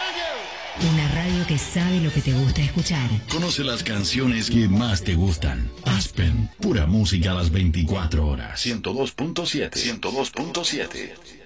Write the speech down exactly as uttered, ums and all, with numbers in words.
Una radio que sabe lo que te gusta escuchar. Conoce las canciones que más te gustan. Aspen, pura música a las veinticuatro horas. ciento dos punto siete. ciento dos punto siete.